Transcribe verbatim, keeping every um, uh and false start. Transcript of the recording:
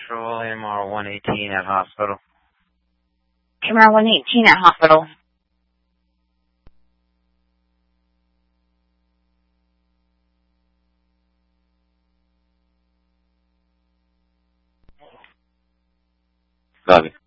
Central, M R one eighteen at hospital. M R one eighteen at hospital. Copy.